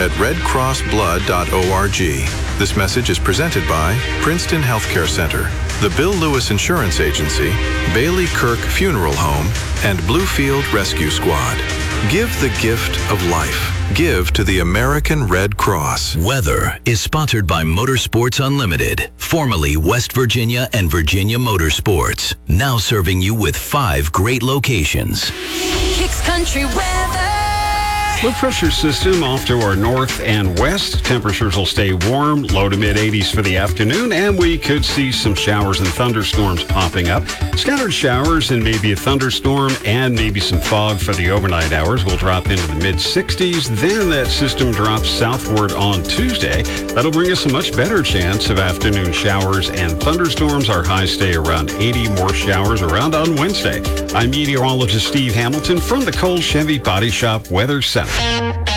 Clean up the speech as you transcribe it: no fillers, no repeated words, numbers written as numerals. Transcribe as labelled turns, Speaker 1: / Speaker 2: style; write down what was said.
Speaker 1: at redcrossblood.org. This message is presented by Princeton Healthcare Center, the Bill Lewis Insurance Agency, Bailey Kirk Funeral Home, and Bluefield Rescue Squad. Give the gift of life. Give to the American Red Cross.
Speaker 2: Weather is sponsored by Motorsports Unlimited, formerly West Virginia and Virginia Motorsports, now serving you with 5 great locations.
Speaker 3: Kicks Country Weather.
Speaker 4: Low pressure system off to our north and west. Temperatures will stay warm, low to mid 80s for the afternoon, and we could see some showers and thunderstorms popping up. Scattered showers and maybe a thunderstorm and maybe some fog for the overnight hours. We'll drop into the mid 60s. Then that system drops southward on Tuesday. That'll bring us a much better chance of afternoon showers and thunderstorms. Our highs stay around 80, more showers around on Wednesday. I'm meteorologist Steve Hamilton from the Cole Chevy Body Shop Weather Center.